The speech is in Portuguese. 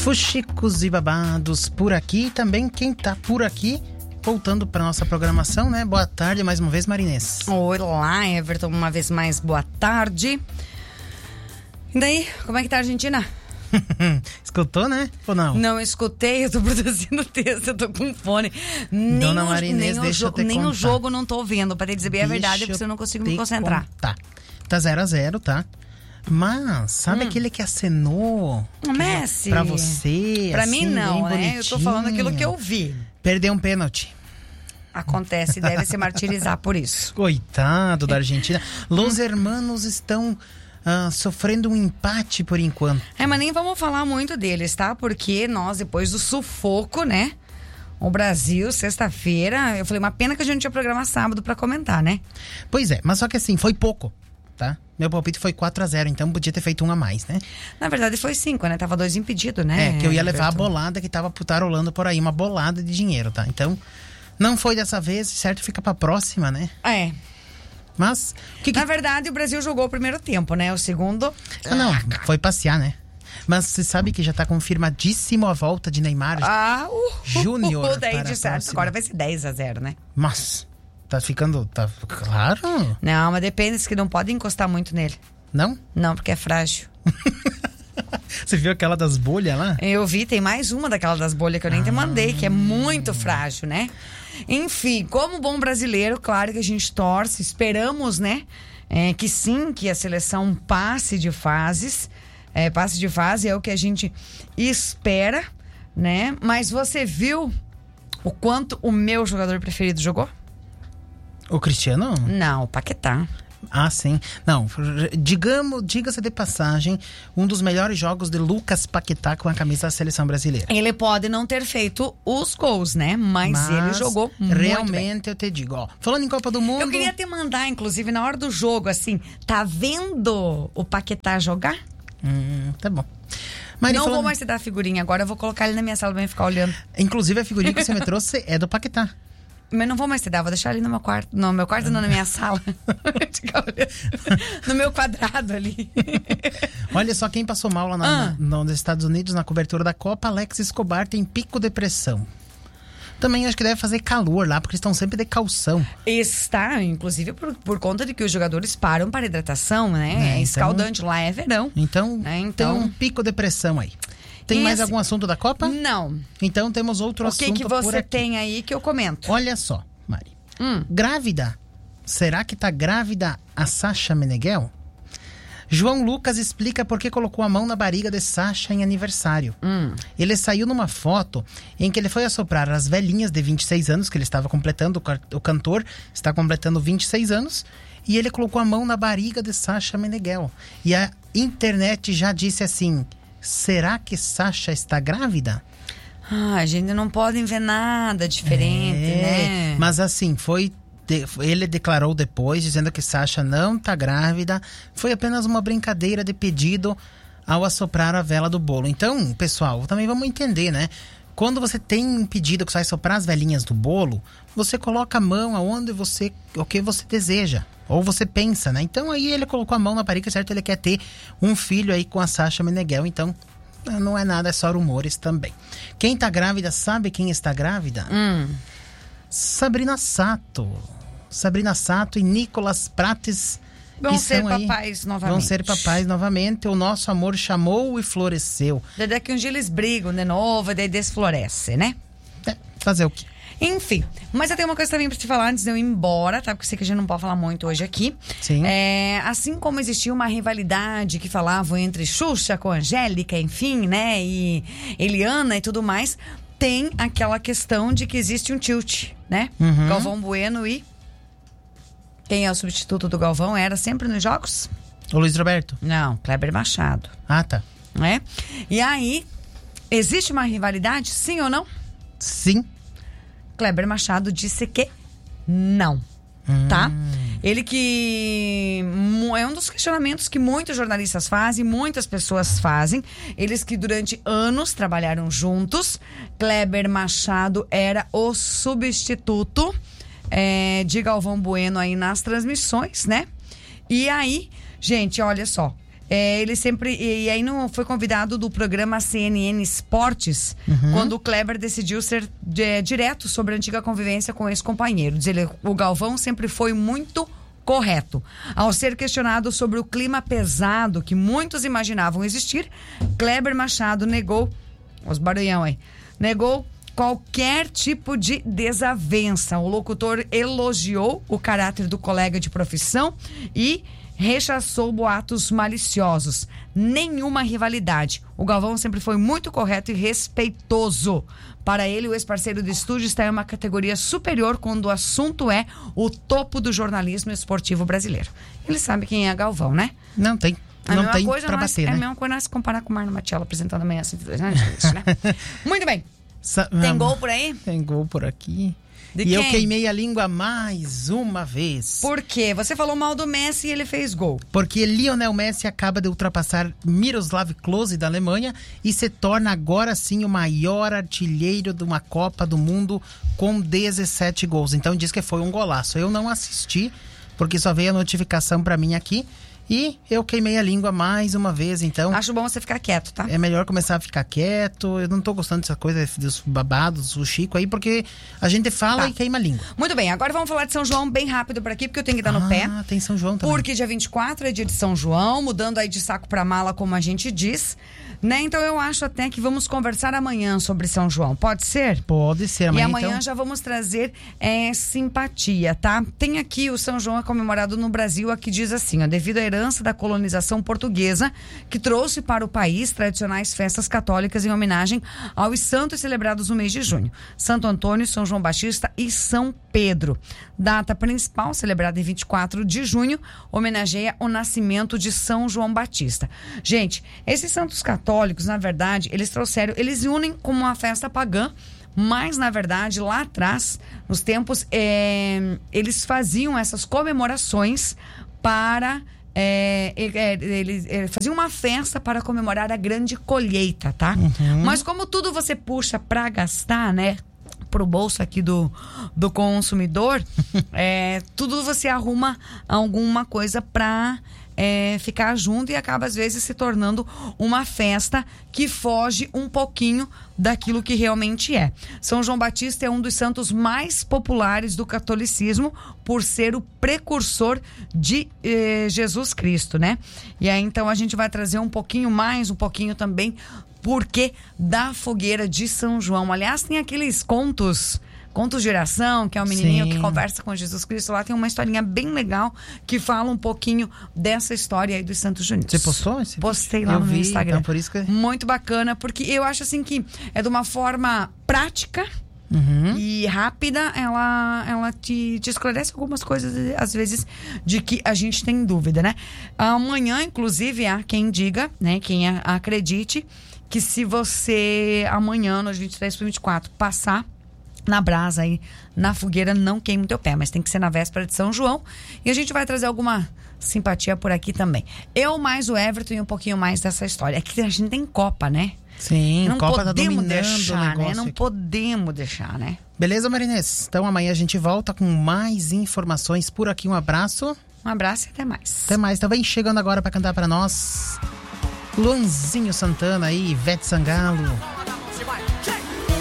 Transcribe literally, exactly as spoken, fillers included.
Fuxicos e babados por aqui. Também quem tá por aqui, voltando para nossa programação, né? Boa tarde mais uma vez, Marinês. Olá, Everton, uma vez mais, boa tarde. E daí, como é que tá a Argentina? Escutou, né? Ou não? Não escutei, eu tô produzindo texto, eu tô com fone. Nem Dona o, Marinês, nem deixa o, eu te Nem contar. o jogo não tô vendo, pra te dizer bem a verdade, porque eu não consigo me concentrar. Tá. Tá zero a zero, tá? Mas, sabe hum. aquele que acenou? O Messi. Pra você, Pra assim, mim não, né? bonitinho. Eu tô falando aquilo que eu vi. Perdeu um pênalti. Acontece, deve se martirizar por isso. Coitado da Argentina. Los hermanos estão uh, sofrendo um empate por enquanto. É, mas nem vamos falar muito deles, tá? Porque nós, depois do sufoco, né? O Brasil, sexta-feira, eu falei, uma pena que a gente tinha programa sábado pra comentar, né? Pois é, mas só que assim, foi pouco, tá? Meu palpite foi quatro a zero, então podia ter feito um a mais, né? Na verdade foi cinco, né? Tava dois impedidos, né? É, que eu ia levar Alberto? a bolada que tava putarolando por aí, uma bolada de dinheiro, tá? Então, não foi dessa vez, certo? Fica pra próxima, né? É. Mas, o que que... Na verdade, o Brasil jogou o primeiro tempo, né? O segundo... Ah, não, foi passear, né? Mas você sabe que já tá confirmadíssimo a volta de Neymar Ah, uh, Júnior uh, daí para de a certo, próxima. agora vai ser dez a zero, né? Mas, tá ficando... Tá claro? Não, mas depende, que não pode encostar muito nele. Não? Não, porque é frágil. Você viu aquela das bolhas lá? Eu vi, tem mais uma daquela das bolhas que eu nem ah. te mandei, que é muito frágil, né? Enfim, como bom brasileiro, claro que a gente torce, esperamos, né? É, que sim, que a seleção passe de fases. É, passe de fase é o que a gente espera, né? Mas você viu o quanto o meu jogador preferido jogou? O Cristiano? Não, o Paquetá. Ah, sim. Não, digamos, diga-se de passagem, um dos melhores jogos de Lucas Paquetá com a camisa da seleção brasileira. Ele pode não ter feito os gols, né? Mas, Mas ele jogou muito realmente bem. Eu te digo, ó. Falando em Copa do Mundo... Eu queria te mandar, inclusive, na hora do jogo, assim, tá vendo o Paquetá jogar? Hum, tá bom. Mari, não falando... vou mais te dar a figurinha agora, eu vou colocar ele na minha sala pra mim ficar olhando. Inclusive, a figurinha que você me trouxe é do Paquetá. Mas não vou mais te dar, vou deixar ali no meu quarto. No meu quarto, não, na minha sala. No meu quadrado ali. Olha só quem passou mal lá na, Ah. na, nos Estados Unidos na cobertura da Copa. Alex Escobar tem pico depressão. Também acho que deve fazer calor lá, porque estão sempre de calção. Está, inclusive, por, por conta de que os jogadores param para hidratação, né? É, É, então- escaldante, lá é verão. Então, É, então- tem um pico depressão aí. Tem E mais esse- algum assunto da Copa? Não. Então temos outro O assunto que, que por você aqui. tem aí que eu comento? Olha só, Mari. Hum. Grávida? Será que tá grávida a Sasha Meneghel? João Lucas explica por que colocou a mão na barriga de Sasha em aniversário. Hum. Ele saiu numa foto em que ele foi assoprar as velhinhas de vinte e seis anos, que ele estava completando, o car- o cantor está completando vinte e seis anos, e ele colocou a mão na barriga de Sasha Meneghel. E a internet já disse assim, será que Sasha está grávida? Ah, a gente não pode ver nada diferente, É, né? Mas assim, foi de- ele declarou depois, dizendo que Sasha não tá grávida. Foi apenas uma brincadeira de pedido ao assoprar a vela do bolo. Então, pessoal, também vamos entender, né? Quando você tem um pedido que você vai soprar as velhinhas do bolo, você coloca a mão aonde você, o que você deseja. Ou você pensa, né? Então aí ele colocou a mão na barriga, certo? Ele quer ter um filho aí com a Sasha Meneghel, então não é nada, é só rumores também. Quem tá grávida sabe quem está grávida? Hum. Sabrina Sato. Sabrina Sato e Nicolas Prates Vão que ser são aí- papais novamente. Vão ser papais novamente. O nosso amor chamou e floresceu. Daí daqui um dia eles brigam de novo, e daí desfloresce, né? É, fazer o quê? Enfim, mas eu tenho uma coisa também pra te falar antes de eu ir embora, tá? Porque eu sei que a gente não pode falar muito hoje aqui. Sim. É, assim como existia uma rivalidade que falavam entre Xuxa com Angélica, enfim, né? E Eliana e tudo mais, tem aquela questão de que existe um tilt, né? Uhum. Galvão Bueno e... Quem é o substituto do Galvão? Era sempre nos jogos? O Luiz Roberto. Não, Kleber Machado, Ah, tá. né? E aí, existe uma rivalidade, sim ou não? Sim. Kleber Machado disse que não, Hum. tá? Ele que mu- é um dos questionamentos que muitos jornalistas fazem, muitas pessoas fazem. Eles que durante anos trabalharam juntos. Kleber Machado era o substituto é, de Galvão Bueno aí nas transmissões, né? E aí, gente, olha só. É, ele sempre. E, e aí não foi convidado do programa C N N Esportes, uhum. quando o Kleber decidiu ser de, direto sobre a antiga convivência com esse companheiro. Diz ele, o Galvão sempre foi muito correto. Ao ser questionado sobre o clima pesado que muitos imaginavam existir, Kleber Machado negou. Os barulhão aí. Negou qualquer tipo de desavença. O locutor elogiou o caráter do colega de profissão e rechaçou boatos maliciosos. Nenhuma rivalidade. O Galvão sempre foi muito correto e respeitoso. Para ele, o ex-parceiro de estúdio está em uma categoria superior quando o assunto é o topo do jornalismo esportivo brasileiro. Ele sabe quem é Galvão, né? Não tem. A não mesma tem coisa pra nós, bater, é né? a mesma coisa nós se comparar com o Marno Matiello apresentando amanhã às cento e dois, né? Isso, né? Muito bem. Sa- Tem gol por aí? Tem gol por aqui. De e quem? eu queimei a língua mais uma vez. Por quê? Você falou mal do Messi e ele fez gol. Porque Lionel Messi acaba de ultrapassar Miroslav Klose da Alemanha e se torna agora sim o maior artilheiro de uma Copa do Mundo com dezessete gols. Então diz que foi um golaço. Eu não assisti porque só veio a notificação pra mim aqui. E eu queimei a língua mais uma vez, então... Acho bom você ficar quieto, tá? É melhor começar a ficar quieto. Eu não tô gostando dessa coisa dos babados, do Chico aí, porque a gente fala Tá. e queima a língua. Muito bem, agora vamos falar de São João bem rápido por aqui, porque eu tenho que dar no ah, pé. tem São João também. Porque dia vinte e quatro é dia de São João, mudando aí de saco pra mala, como a gente diz, né? Então eu acho até que vamos conversar amanhã sobre São João. Pode ser? Pode ser amanhã, E amanhã então... já vamos trazer é, simpatia, tá? Tem aqui o São João é comemorado no Brasil, aqui diz assim, ó, devido à herança da colonização portuguesa, que trouxe para o país tradicionais festas católicas em homenagem aos santos celebrados no mês de junho. Santo Antônio, São João Batista e São Pedro. Data principal, celebrada em vinte e quatro de junho, homenageia o nascimento de São João Batista. Gente, esses santos católicos, na verdade, eles trouxeram, eles unem como uma festa pagã, mas, na verdade, lá atrás, nos tempos, é, eles faziam essas comemorações para... É, é, eles é, faziam uma festa para comemorar a grande colheita, tá? Uhum. Mas como tudo você puxa para gastar, né? Pro bolso aqui do, do consumidor, é, tudo você arruma alguma coisa para é, ficar junto e acaba às vezes se tornando uma festa que foge um pouquinho daquilo que realmente é. São João Batista é um dos santos mais populares do catolicismo por ser o precursor de eh, Jesus Cristo, né? E aí então a gente vai trazer um pouquinho mais, um pouquinho também porque da fogueira de São João. Aliás, tem aqueles contos, contos de oração, que é o menininho Sim. que conversa com Jesus Cristo. Lá tem uma historinha bem legal que fala um pouquinho dessa história aí dos Santos Junidos. Você postou esse Postei vídeo? lá eu no vi, meu Instagram. Então por isso que... Muito bacana, porque eu acho assim que é de uma forma prática, Uhum. e rápida, ela, ela te, te esclarece algumas coisas, às vezes, de que a gente tem dúvida, né? Amanhã, inclusive, há quem diga, né? Quem acredite que se você amanhã, nos vinte e três para vinte e quatro, passar na brasa aí, na fogueira, não queime o teu pé, mas tem que ser na véspera de São João. E a gente vai trazer alguma simpatia por aqui também. Eu mais o Everton e um pouquinho mais dessa história. É que a gente tem Copa, né? Sim, não Copa tá podemos dominando deixar, o negócio né? Não aqui. podemos deixar, né? Beleza, Marinês? Então amanhã a gente volta com mais informações por aqui. Um abraço. Um abraço e até mais. Até mais. Então vem chegando agora para cantar para nós Luanzinho Santana e Ivete Sangalo.